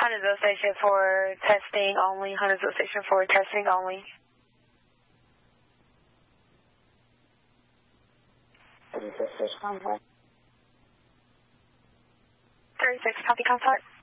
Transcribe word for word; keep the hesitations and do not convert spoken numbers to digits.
Huntersville Station for testing only. Huntersville Station for testing only. thirty-six, copy, thirty-six, copy, contact.